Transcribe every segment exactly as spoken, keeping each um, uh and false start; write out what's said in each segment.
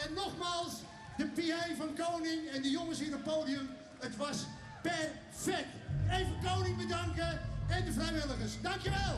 En nogmaals, de P A van Koning en de jongens hier op het podium. Het was perfect. Even Koning bedanken en de vrijwilligers. Dankjewel.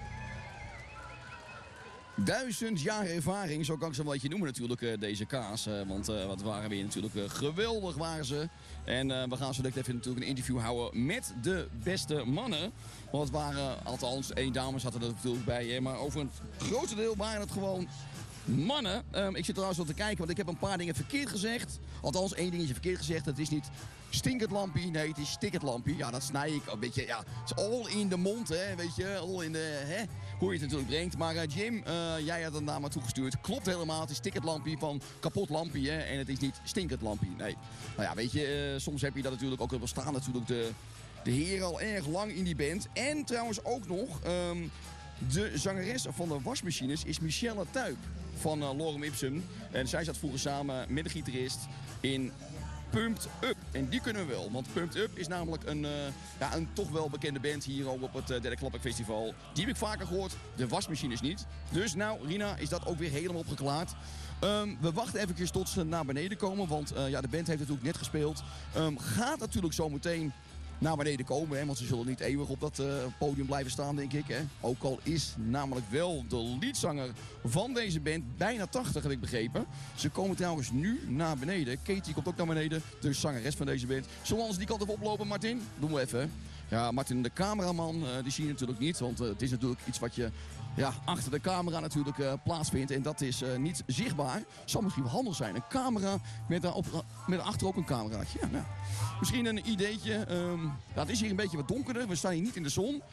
Duizend jaar ervaring, zo kan ik ze wel een beetje noemen natuurlijk, uh, deze kaas. Uh, want uh, wat waren weer natuurlijk uh, geweldig waren ze. En uh, we gaan zo direct even natuurlijk een interview houden met de beste mannen. Want het waren, althans één dame zat er natuurlijk bij. Hè, maar over een groot deel waren het gewoon mannen. Um, ik zit trouwens wel te kijken, want ik heb een paar dingen verkeerd gezegd. Althans, één dingetje verkeerd gezegd. Het is niet stinkend lampie, nee, het is stikkend lampie. Ja, dat snij ik een beetje, ja, het is all in de mond, hè, weet je. All in de, hè, hoe je het natuurlijk brengt. Maar uh, Jim, uh, jij had het naar me toegestuurd. Klopt helemaal, het is stinkend lampie van kapot lampie, hè. En het is niet stinkend lampie, nee. Nou ja, weet je, uh, soms heb je dat natuurlijk ook wel staan natuurlijk de, de heren al erg lang in die band. En trouwens ook nog, um, de zangeres van de wasmachines is Michelle Tuyp van uh, Lorem Ipsum. En zij zat vroeger samen met de gitarist in Pumped Up. En die kunnen we wel, want Pumped Up is namelijk een, uh, ja, een toch wel bekende band hier ook op het uh, Derde Klapwijk Festival. Die heb ik vaker gehoord, de wasmachines niet. Dus nou, Rina, is dat ook weer helemaal opgeklaard. Um, we wachten even tot ze naar beneden komen, want uh, ja, de band heeft natuurlijk net gespeeld. Um, gaat natuurlijk zo meteen naar beneden komen, hè, want ze zullen niet eeuwig op dat uh, podium blijven staan, denk ik. Hè. Ook al is namelijk wel de leadzanger van deze band bijna tachtig, heb ik begrepen. Ze komen trouwens nu naar beneden. Katie komt ook naar beneden, de zangeres van deze band. Zullen we anders die kant even oplopen, Martin? Doen we even, hè. Ja, Martin, de cameraman, uh, die zie je natuurlijk niet, want uh, het is natuurlijk iets wat je ja, achter de camera natuurlijk uh, plaatsvindt. En dat is uh, niet zichtbaar. Zal misschien wel handig zijn. Een camera met, uh, op, met achter ook een cameraatje. Ja, nou. Misschien een ideetje. Um, ja, het is hier een beetje wat donkerder. We staan hier niet in de zon.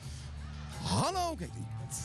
Hallo, Katie.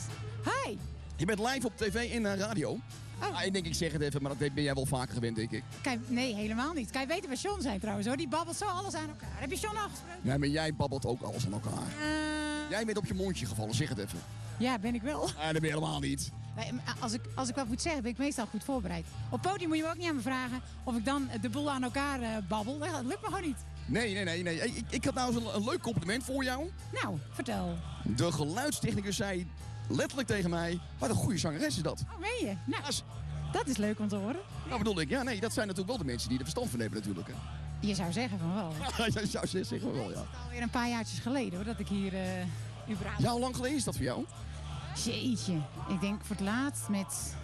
Hi. Je bent live op tv en uh, radio. Oh. Ah, ik denk, ik zeg het even, maar dat ben jij wel vaker gewend, denk ik. Kijk, nee, helemaal niet. Kan je weten waar John zijn trouwens, hoor. Die babbelt zo alles aan elkaar. Heb je John al gesproken? Nee, maar jij babbelt ook alles aan elkaar. Uh... Jij bent op je mondje gevallen, zeg het even. Ja, ben ik wel. Ah, dat ben je helemaal niet. Nee, als, ik, als ik wat moet zeggen, ben ik meestal goed voorbereid. Op het podium moet je me ook niet aan me vragen of ik dan de boel aan elkaar uh, babbel. Dat lukt me gewoon niet. Nee, nee, nee. nee. Ik, ik had nou eens een, een leuk compliment voor jou. Nou, vertel. De geluidstechnicus zei letterlijk tegen mij, wat een goede zangeres is dat. Oh, meen je? Nou, As... dat is leuk om te horen. Nou bedoel ik, ja nee, dat zijn natuurlijk wel de mensen die er verstand van hebben natuurlijk. Hè. Je zou zeggen van wel. Je zou zeggen wel, ja. Het is alweer een paar jaartjes geleden hoor, dat ik hier uh, überhaupt... Ja, hoe lang geleden is dat voor jou? Jeetje, ik denk voor het laatst met...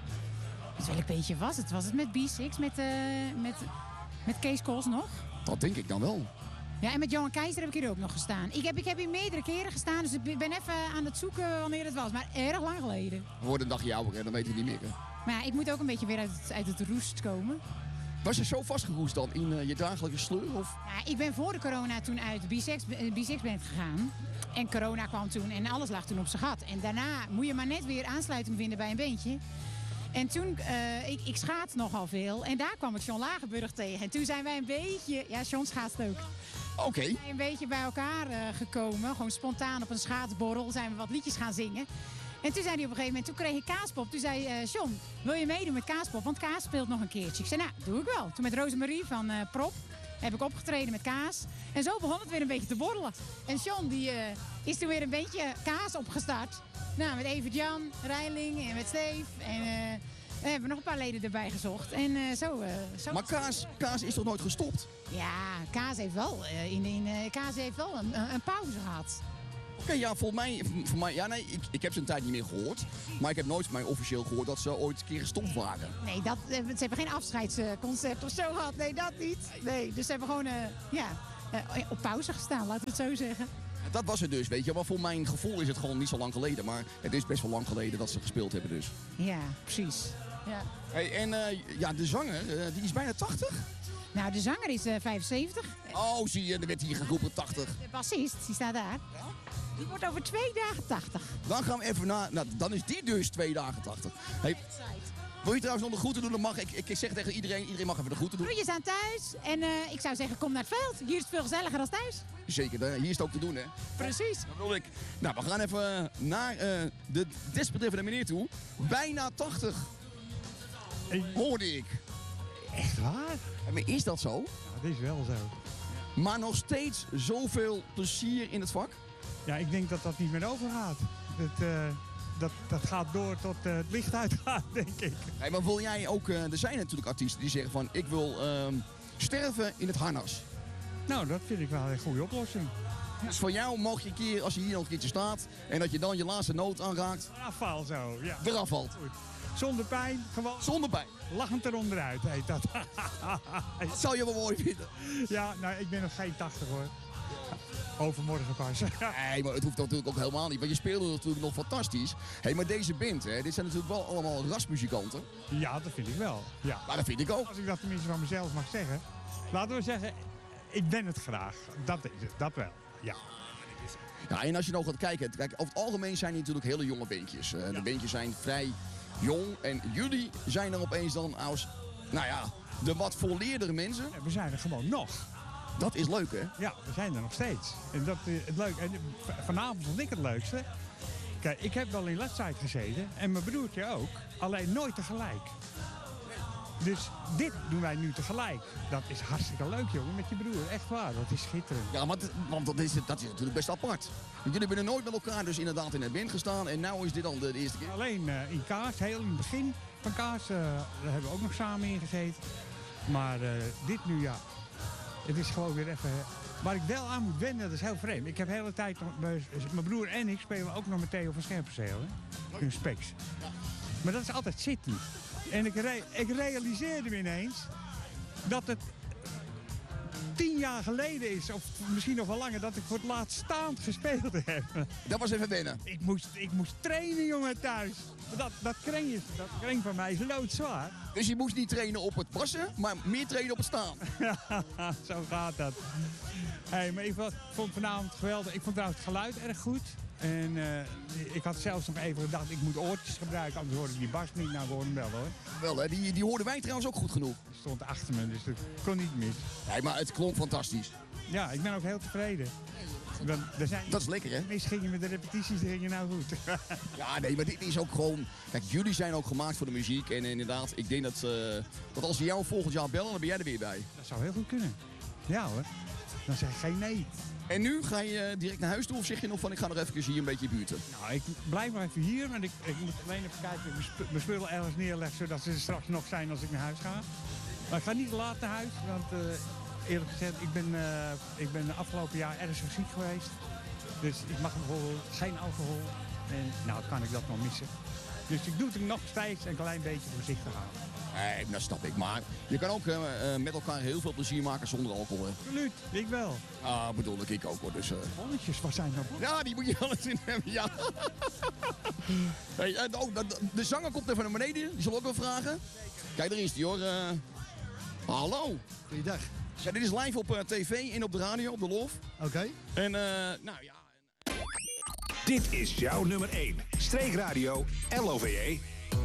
Met welk beetje was het? Was het met B zes, met, uh, met, met Kees Kos nog? Dat denk ik dan wel. Ja, en met Johan Keizer heb ik hier ook nog gestaan. Ik heb, ik heb hier meerdere keren gestaan, dus ik ben even aan het zoeken wanneer het was. Maar erg lang geleden. We worden een dagje ouder, hè? Dan weet ik niet meer. Hè? Maar ja, ik moet ook een beetje weer uit het, uit het roest komen. Was je zo vastgeroest dan in uh, je dagelijkse sleur? Of? Ja, ik ben voor de corona toen uit de B zes band gegaan. En corona kwam toen en alles lag toen op zijn gat. En daarna moet je maar net weer aansluiting vinden bij een bandje. En toen, uh, ik, ik schaats nogal veel. En daar kwam ik John Lagerburg tegen. En toen zijn wij een beetje, ja, John schaatst ook. Oké. Okay. Een beetje bij elkaar uh, gekomen. Gewoon spontaan op een schaatsborrel zijn we wat liedjes gaan zingen. En toen zei hij op een gegeven moment, toen kreeg ik Kaaspop. Toen zei uh, John, wil je meedoen met Kaaspop? Want Kaas speelt nog een keertje. Ik zei, nou, doe ik wel. Toen met Rosemarie van uh, Prop heb ik opgetreden met Kaas. En zo begon het weer een beetje te borrelen. En John, die uh, is toen weer een beetje Kaas opgestart. Nou, met Evert-Jan, Reiling en met Steve. En uh, we hebben nog een paar leden erbij gezocht. En uh, zo, uh, zo... Maar Kaas, Kaas is toch nooit gestopt? Ja, Kaas heeft wel, uh, in, in, uh, Kaas heeft wel een, een pauze gehad. Oké, okay, ja, volgens mij, voor mij... Ja, nee, ik, ik heb ze een tijd niet meer gehoord. Maar ik heb nooit van mij officieel gehoord dat ze ooit een keer gestopt waren. Nee, dat, ze hebben geen afscheidsconcert of zo gehad. Nee, dat niet. Nee, dus ze hebben gewoon uh, ja, uh, op pauze gestaan, laten we het zo zeggen. Dat was het dus, weet je. Maar voor mijn gevoel is het gewoon niet zo lang geleden. Maar het is best wel lang geleden dat ze gespeeld hebben dus. Ja, precies. Ja. Hey, en uh, ja, de zanger, uh, die is bijna tachtig. Nou, de zanger is uh, vijfenzeventig. Oh, zie je, er werd hier geroepen tachtig. De bassist, die staat daar. Ja? Die wordt over twee dagen tachtig. Dan gaan we even naar... Nou, dan is die dus twee dagen tachtig. Hey, wil je trouwens nog de groeten doen? Dan mag ik. Ik zeg tegen iedereen, iedereen mag even de groeten doen. Groetjes aan thuis. En uh, ik zou zeggen, kom naar het veld. Hier is het veel gezelliger dan thuis. Zeker, hier is het ook te doen, hè? Precies. Dat bedoel ik. Nou, we gaan even naar uh, de desbetreffende meneer toe. Bijna tachtig. Hoorde ik. Echt waar? Maar is dat zo? Ja, dat is wel zo. Maar nog steeds zoveel plezier in het vak? Ja, ik denk dat dat niet meer overgaat. Het, uh, dat, dat gaat door tot uh, het licht uitgaat, denk ik. Hey, maar wil jij ook... Uh, er zijn natuurlijk artiesten die zeggen van... ik wil uh, sterven in het harnas. Nou, dat vind ik wel een goede oplossing. Ja. Dus voor jou mag je een keer, als je hier nog een keertje staat... en dat je dan je laatste noot aanraakt... Afval zo, ja. Eraf valt. Goed. Zonder pijn, gewoon... Zonder pijn. Lachend eronderuit heet dat. Dat zou je wel mooi vinden. Ja, nou, ik ben nog geen tachtig hoor. Overmorgen pas. Nee, maar het hoeft natuurlijk ook helemaal niet. Want je speelde natuurlijk nog fantastisch. Hé, hey, maar deze band, hè, dit zijn natuurlijk wel allemaal rasmuzikanten. Ja, dat vind ik wel. Ja. Maar dat vind ik ook. Als ik dat tenminste van mezelf mag zeggen. Laten we zeggen, ik ben het graag. Dat is het, dat wel. Ja. Ja, en als je nou gaat kijken, kijk, over het algemeen zijn die natuurlijk hele jonge bandjes. Uh, ja. De bandjes zijn vrij jong en jullie zijn er opeens dan als, nou ja, de wat volleerdere mensen. Ja, we zijn er gewoon nog. Dat is leuk, hè? Ja, we zijn er nog steeds. En dat is het leuk. En vanavond vond ik het leukste. Kijk, ik heb wel in Ledsijd gezeten en mijn broertje ook. Alleen nooit tegelijk. Dus dit doen wij nu tegelijk. Dat is hartstikke leuk, jongen, met je broer. Echt waar, dat is schitterend. Ja, want, want dat, is, dat is natuurlijk best apart. Want jullie hebben er nooit met elkaar dus inderdaad in het band gestaan. En nu is dit dan de, de eerste keer. Alleen uh, in Kaas, heel in het begin van Kaas, uh, daar hebben we ook nog samen in gezeten. Maar uh, dit nu, ja, het is gewoon weer even... Waar ik wel aan moet wennen, dat is heel vreemd. Ik heb de hele tijd, mijn broer en ik spelen ook nog met Theo van Scherpenzeel, hè? In Specs. Maar dat is altijd City. En ik, re ik realiseerde me ineens dat het tien jaar geleden is, of misschien nog wel langer, dat ik voor het laatst staand gespeeld heb. Dat was even wennen. Ik moest, ik moest trainen, jongen, thuis. Dat, dat, kring is, dat kring van mij is loodzwaar. Dus je moest niet trainen op het passen, maar meer trainen op het staan. Ja, zo gaat dat. Hey, maar ik vond vanavond geweldig. Ik vond trouwens het geluid erg goed. En uh, ik had zelfs nog even gedacht, ik moet oortjes gebruiken, anders hoorde ik die bas niet. Nou, hoorde hem wel hoor. Wel hè, die, die hoorden wij trouwens ook goed genoeg. Die stond achter me, dus dat kon niet mis. Nee, maar het klonk fantastisch. Ja, ik ben ook heel tevreden. Dan, er zijn dat is lekker hè? Mis gingen met de repetities, die gingen nou goed. Ja, nee, maar dit is ook gewoon... Kijk, jullie zijn ook gemaakt voor de muziek. En inderdaad, ik denk dat, uh, dat als ze jou volgend jaar bellen, dan ben jij er weer bij. Dat zou heel goed kunnen. Ja hoor. Dan zeg ik geen nee. En nu ga je direct naar huis toe of zeg je nog van ik ga nog even hier een beetje buurten? Nou, ik blijf nog even hier, maar ik, ik moet alleen even kijken of ik mijn, sp mijn spullen ergens neerleg, zodat ze er straks nog zijn als ik naar huis ga. Maar ik ga niet te laat naar huis, want uh, eerlijk gezegd, ik ben, uh, ik ben afgelopen jaar ernstig ziek geweest. Dus ik mag bijvoorbeeld geen alcohol en nou kan ik dat nog missen. Dus ik doe het nog steeds een klein beetje voorzichtig aan. Nee, dat snap ik. Maar je kan ook uh, met elkaar heel veel plezier maken zonder alcohol. Hè? Absoluut, ik wel. Ah, bedoel ik, ik ook hoor. Dus, uh... bolletjes, wat zijn dat? Ja, die moet je alles in hebben, ja. Hey, uh, oh, de, de zanger komt even naar beneden. Die zal ook wel vragen. Kijk, daar is die hoor. Uh... Hallo. Goeiedag. Ja, dit is live op uh, tv en op de radio, op de Lof. Oké. Okay. En, uh, nou ja... Dit is jouw nummer één. Streekradio L O V E.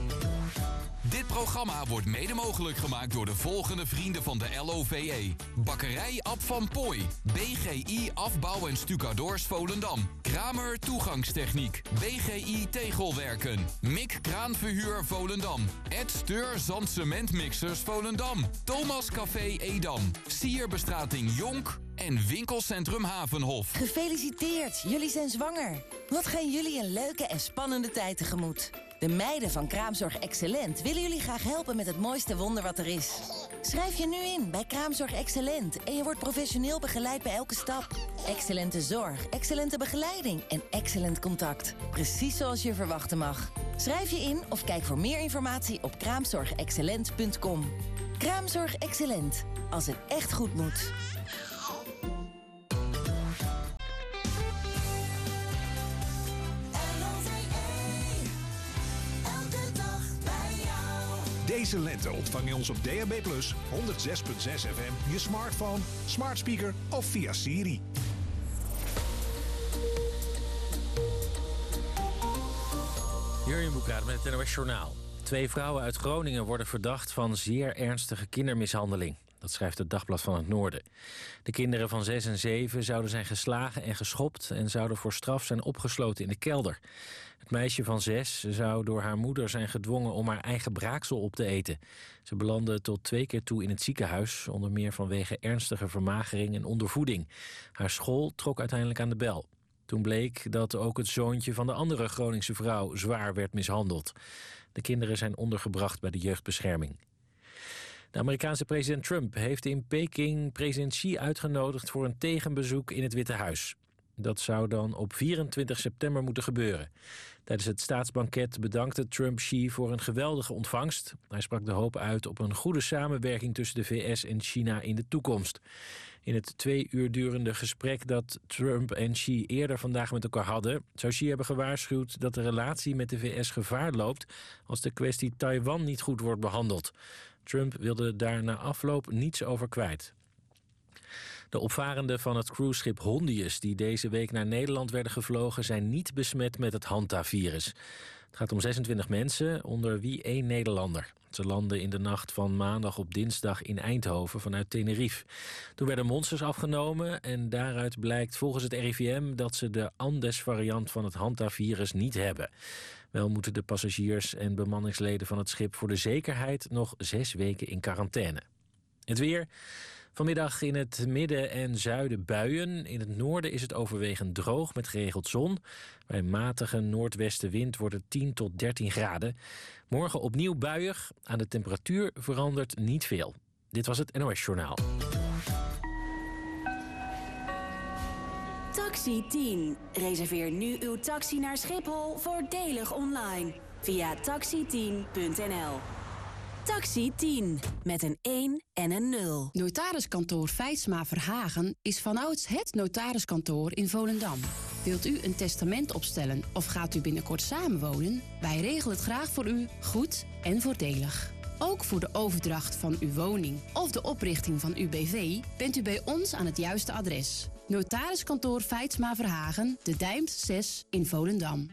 Dit programma wordt mede mogelijk gemaakt door de volgende vrienden van de L O V E. Bakkerij Ab van Pooij. B G I Afbouw en Stucadoors Volendam. Kramer Toegangstechniek. B G I Tegelwerken. Mik Kraanverhuur Volendam. Ed Steur Zand Cementmixers Volendam. Thomas Café Edam. Sierbestrating Jonk. En winkelcentrum Havenhof. Gefeliciteerd, jullie zijn zwanger. Wat gaan jullie een leuke en spannende tijd tegemoet. De meiden van Kraamzorg Excellent willen jullie graag helpen met het mooiste wonder wat er is. Schrijf je nu in bij Kraamzorg Excellent en je wordt professioneel begeleid bij elke stap. Excellente zorg, excellente begeleiding en excellent contact. Precies zoals je verwachten mag. Schrijf je in of kijk voor meer informatie op kraamzorg excellent punt com. Kraamzorg Excellent, als het echt goed moet. Deze lente ontvang je ons op D A B plus, honderd zes komma zes F M, je smartphone, smart speaker of via Siri. Jurjen Boekraat met het N O S Journaal. Twee vrouwen uit Groningen worden verdacht van zeer ernstige kindermishandeling. Dat schrijft het Dagblad van het Noorden. De kinderen van zes en zeven zouden zijn geslagen en geschopt en zouden voor straf zijn opgesloten in de kelder. Het meisje van zes zou door haar moeder zijn gedwongen om haar eigen braaksel op te eten. Ze belandde tot twee keer toe in het ziekenhuis, onder meer vanwege ernstige vermagering en ondervoeding. Haar school trok uiteindelijk aan de bel. Toen bleek dat ook het zoontje van de andere Groningse vrouw zwaar werd mishandeld. De kinderen zijn ondergebracht bij de jeugdbescherming. De Amerikaanse president Trump heeft in Peking president Xi uitgenodigd voor een tegenbezoek in het Witte Huis. Dat zou dan op vierentwintig september moeten gebeuren. Tijdens het staatsbanket bedankte Trump Xi voor een geweldige ontvangst. Hij sprak de hoop uit op een goede samenwerking tussen de V S en China in de toekomst. In het twee uur durende gesprek dat Trump en Xi eerder vandaag met elkaar hadden, zou Xi hebben gewaarschuwd dat de relatie met de V S gevaar loopt als de kwestie Taiwan niet goed wordt behandeld. Trump wilde daar na afloop niets over kwijt. De opvarenden van het cruiseschip Hondius die deze week naar Nederland werden gevlogen zijn niet besmet met het Hanta-virus. Het gaat om zesentwintig mensen, onder wie één Nederlander. Ze landden in de nacht van maandag op dinsdag in Eindhoven vanuit Tenerife. Toen werden monsters afgenomen en daaruit blijkt volgens het R I V M dat ze de Andes-variant van het Hanta-virus niet hebben. Wel moeten de passagiers en bemanningsleden van het schip voor de zekerheid nog zes weken in quarantaine. Het weer. Vanmiddag in het midden en zuiden buien. In het noorden is het overwegend droog met geregeld zon. Bij een matige noordwestenwind wordt het tien tot dertien graden. Morgen opnieuw buiig. Aan de temperatuur verandert niet veel. Dit was het N O S Journaal. Taxi tien. Reserveer nu uw taxi naar Schiphol voordelig online. Via taxi tien punt n l. Taxi tien, met een één en een nul. Notariskantoor Feitsma Verhagen is vanouds het notariskantoor in Volendam. Wilt u een testament opstellen of gaat u binnenkort samenwonen? Wij regelen het graag voor u, goed en voordelig. Ook voor de overdracht van uw woning of de oprichting van uw B V bent u bij ons aan het juiste adres. Notariskantoor Feitsma Verhagen, de Dijms zes in Volendam.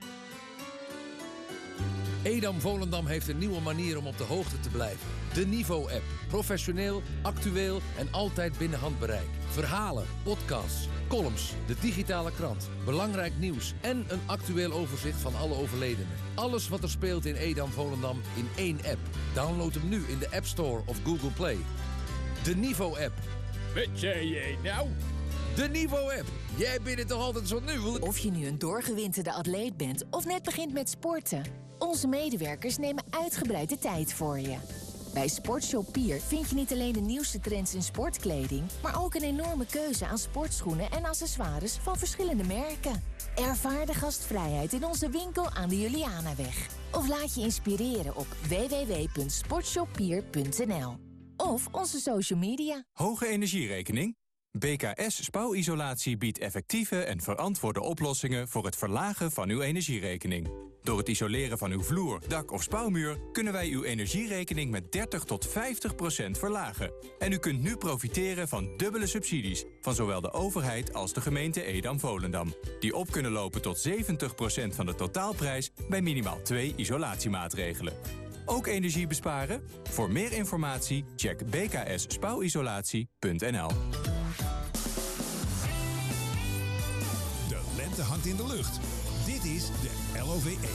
Edam Volendam heeft een nieuwe manier om op de hoogte te blijven. De Niveau-app. Professioneel, actueel en altijd binnen handbereik. Verhalen, podcasts, columns, de digitale krant, belangrijk nieuws en een actueel overzicht van alle overledenen. Alles wat er speelt in Edam Volendam in één app. Download hem nu in de App Store of Google Play. De Niveau-app. Weet jij nou? De Niveau-app. Jij bent het toch altijd zo nu? Of je nu een doorgewinterde atleet bent of net begint met sporten. Onze medewerkers nemen uitgebreid de tijd voor je. Bij Sportshop Pier vind je niet alleen de nieuwste trends in sportkleding, maar ook een enorme keuze aan sportschoenen en accessoires van verschillende merken. Ervaar de gastvrijheid in onze winkel aan de Julianaweg. Of laat je inspireren op w w w punt sportshoppier punt n l. Of onze social media. Hoge energierekening? B K S Spouwisolatie biedt effectieve en verantwoorde oplossingen voor het verlagen van uw energierekening. Door het isoleren van uw vloer, dak of spouwmuur kunnen wij uw energierekening met dertig tot vijftig procent verlagen. En u kunt nu profiteren van dubbele subsidies van zowel de overheid als de gemeente Edam-Volendam. Die op kunnen lopen tot zeventig procent van de totaalprijs bij minimaal twee isolatiemaatregelen. Ook energie besparen? Voor meer informatie check b k s spouwisolatie punt n l. De lente hangt in de lucht. Dit is de L O V E.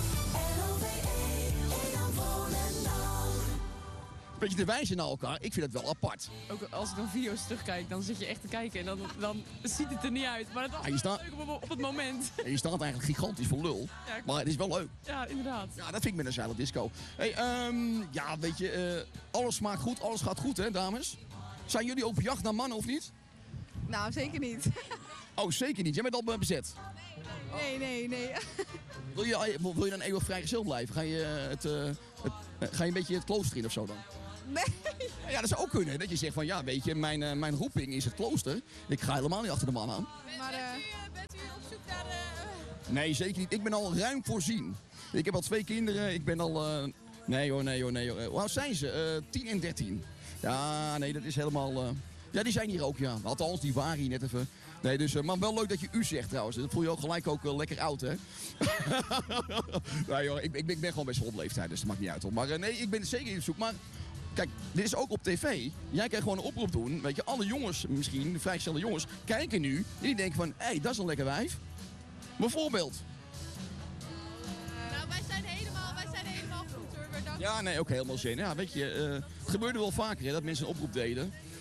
Beetje te wijzen naar elkaar, ik vind het wel apart. Ook als ik dan video's terugkijk, dan zit je echt te kijken en dan, dan ziet het er niet uit. Maar het was Ja, je staat- leuk op, op het moment. En je staat eigenlijk gigantisch voor lul, Ja, ik- maar het is wel leuk. Ja, inderdaad. Ja, dat vind ik met een Silent Disco. Hey, ehm, ja, weet je, eh, alles smaakt goed, alles gaat goed, hè, dames? Zijn jullie op jacht naar mannen of niet? Nou, zeker niet. Oh, zeker niet. Jij bent al bezet. Nee, nee, nee. Wil je, wil je dan eeuwig vrijgezel blijven? Ga je, eh, het, eh, het, eh, ga je een beetje het klooster in of zo dan? Nee. Ja, dat zou ook kunnen. Dat je zegt van, ja, weet je, mijn, eh, mijn roeping is het klooster. Ik ga helemaal niet achter de man aan. Maar, uh... bent u op zoek naar... Uh... Nee, zeker niet. Ik ben al ruim voorzien. Ik heb al twee kinderen. Ik ben al... Uh... Nee hoor, nee hoor, nee hoor. Hoe oud zijn ze? Uh, tien en dertien. Ja, nee, dat is helemaal... Uh... Ja, die zijn hier ook, ja. Althans, die waren hier net even. Nee, dus, uh, maar wel leuk dat je u zegt trouwens. Dat voel je ook gelijk ook uh, lekker oud, hè? Nee hoor, ik, ik, ik ben gewoon best wel op leeftijd, dus dat maakt niet uit, hoor. Maar uh, nee, ik ben zeker niet op zoek. Maar kijk, dit is ook op tv. Jij kan gewoon een oproep doen. Weet je, alle jongens misschien, de vrijgestelde jongens, kijken nu. En die denken van, hé, hey, dat is een lekker wijf. Bijvoorbeeld. Nou, wij zijn helemaal, wij zijn helemaal goed hoor. Dank Ja, nee, ook helemaal zin. Ja, weet je, uh, het gebeurde wel vaker hè, dat mensen een oproep deden.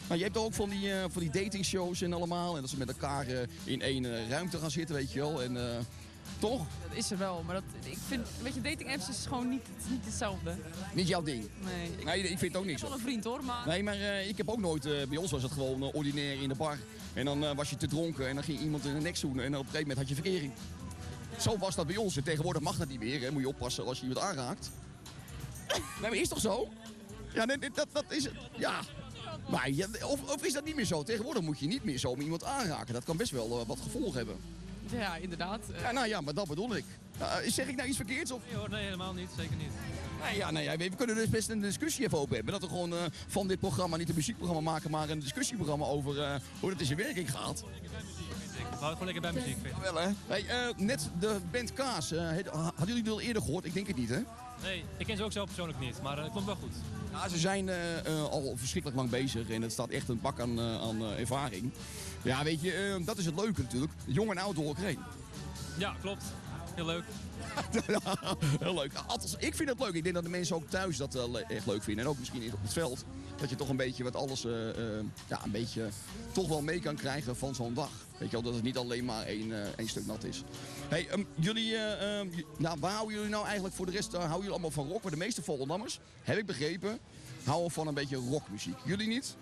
Nou, je hebt ook van die, uh, van die datingshows en allemaal. En dat ze met elkaar uh, in één uh, ruimte gaan zitten, weet je wel. En, uh, toch? Dat is er wel, maar dat, ik vind, weet je, dating apps is gewoon niet, niet hetzelfde. Niet jouw ding? Nee. Ik, nee, ik vind het ook niks. Ik heb wel een vriend hoor, maar... Nee, maar uh, ik heb ook nooit, uh, bij ons was het gewoon uh, ordinair in de bar. En dan uh, was je te dronken en dan ging iemand in de nek zoenen en op een gegeven moment had je verkering. Zo was dat bij ons. En tegenwoordig mag dat niet meer, hè. Moet je oppassen als je iemand aanraakt. Nee, maar is toch zo? Ja, nee, dat, dat is het. Ja. Maar ja, of, of is dat niet meer zo? Tegenwoordig moet je niet meer zo met iemand aanraken. Dat kan best wel uh, wat gevolgen hebben. Ja, inderdaad. Ja, nou ja, maar dat bedoel ik. Uh, zeg ik nou iets verkeerds? Of? Nee hoor, nee, helemaal niet. Zeker niet. Nee, ja, nee, we kunnen dus best een discussie even open hebben. Dat we gewoon uh, van dit programma niet een muziekprogramma maken, maar een discussieprogramma over uh, hoe dat in zijn werking gaat. Ik hou gewoon lekker bij muziek. Vind ik. Wel, hè? Hey, uh, net de band Kaas. Uh, hadden jullie die al eerder gehoord? Ik denk het niet, hè? Nee, ik ken ze ook zelf persoonlijk niet, maar het uh, komt wel goed. Ja, ze zijn uh, uh, al verschrikkelijk lang bezig en het staat echt een bak aan, uh, aan uh, ervaring. Ja, weet je, uh, dat is het leuke natuurlijk. Jong en oud door elkaar heen. Ja, klopt. Heel leuk. Ja, heel leuk. Althans, ik vind het leuk. Ik denk dat de mensen ook thuis dat uh, echt leuk vinden. En ook misschien op het veld. Dat je toch een beetje wat alles uh, uh, ja, een beetje toch wel mee kan krijgen van zo'n dag. Weet je wel, dat het niet alleen maar één, uh, één stuk nat is. Hey, um, jullie, uh, um, nou, waar houden jullie nou eigenlijk voor de rest? Uh, houden jullie allemaal van rock? Maar de meeste Volendammers, heb ik begrepen, houden van een beetje rockmuziek. Jullie niet?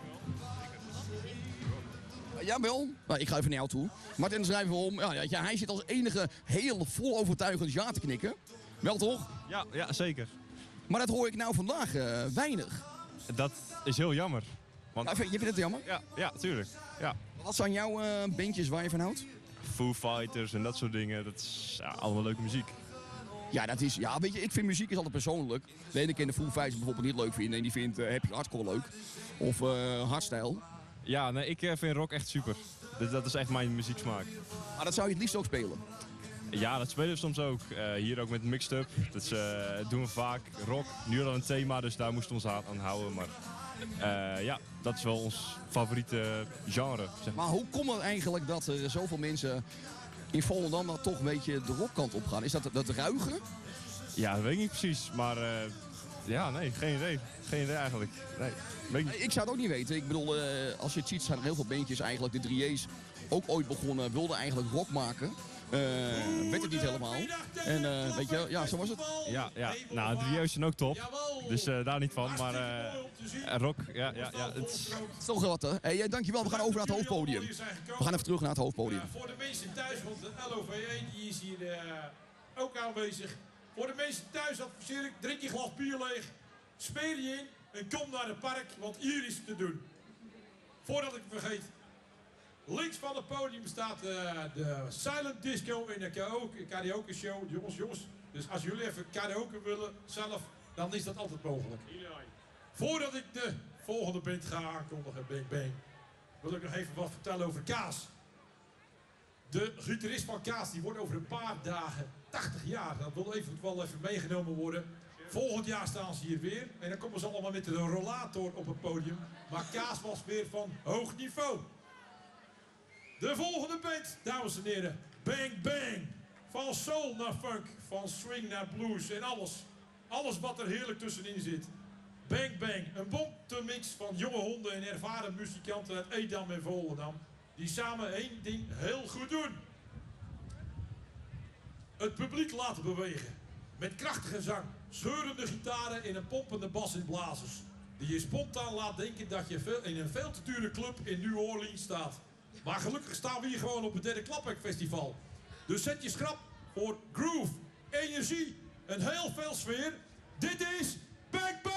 Jawel. Nou, ik ga even naar jou toe. Martin, schrijven we om. Ja, ja, hij zit als enige heel vol overtuigend ja te knikken. Wel toch? Ja, ja, zeker. Maar dat hoor ik nou vandaag uh, weinig. Dat is heel jammer. Want... Ja, je vindt het jammer? Ja, ja, tuurlijk. Ja. Wat zijn jouw uh, bandjes waar je van houdt? Foo Fighters en dat soort dingen. Dat is ja, allemaal leuke muziek. Ja, dat is, ja, weet je, ik vind muziek is altijd persoonlijk. De ene keer de Foo Fighters bijvoorbeeld niet leuk vinden en die vindt uh, Happy Hardcore leuk. Of uh, hardstyle. Ja, nee, ik vind rock echt super. Dus dat is echt mijn muzieksmaak. Maar dat zou je het liefst ook spelen? Ja, dat spelen we soms ook. Uh, hier ook met Mixed Up. Dat is, uh, doen we vaak. Rock, nu hadden we een thema, dus daar moesten we ons aan houden. Maar uh, ja, dat is wel ons favoriete genre. Zeg. Maar hoe komt het eigenlijk dat er zoveel mensen in Volendam dan toch een beetje de rockkant op gaan? Is dat dat ruigen? Ja, dat weet ik niet precies. Maar uh, ja, nee, geen idee. Geen idee eigenlijk. Nee. Ik zou het ook niet weten. Ik bedoel, uh, als je het ziet, zijn er heel veel bandjes eigenlijk. De drie A's ook ooit begonnen, wilden eigenlijk rock maken. Uh, werd het niet helemaal. En uh, weet je, ja, zo was het. Ja, ja. Nou, de drie A's zijn ook top. Dus uh, daar niet van. Maar uh, rock, ja, ja, ja. Het is... het is toch wat, hè? Hey, dankjewel. We gaan over naar het hoofdpodium. We gaan even terug naar het hoofdpodium. Voor de mensen thuis, want de L O V E die is hier uh, ook aanwezig. Voor de mensen thuis adviseer ik, drink je glas bier leeg. Smeer je in. En kom naar het park, want hier is het te doen. Voordat ik het vergeet. Links van het podium staat uh, de Silent Disco in de karaoke, karaoke show. Jongens, jongens. Dus als jullie even karaoke willen zelf, dan is dat altijd mogelijk. Voordat ik de volgende band ga aankondigen, Bang Bang, wil ik nog even wat vertellen over Kaas. De gitarist van Kaas, die wordt over een paar dagen tachtig jaar. Dat wil even, wel even meegenomen worden. Volgend jaar staan ze hier weer. En dan komen ze allemaal met de rollator op het podium. Maar Kaas was weer van hoog niveau. De volgende band, dames en heren. Bang Bang. Van soul naar funk. Van swing naar blues en alles. Alles wat er heerlijk tussenin zit. Bang Bang. Een bonte mix van jonge honden en ervaren muzikanten uit Edam en Volendam. Die samen één ding heel goed doen. Het publiek laten bewegen. Met krachtige zang, scheurende gitaren en een pompende bas en blazers. Die je spontaan laat denken dat je in een veel te dure club in New Orleans staat. Maar gelukkig staan we hier gewoon op het derde Klapweg Festival. Dus zet je schrap voor groove, energie en heel veel sfeer. Dit is Bang Bang!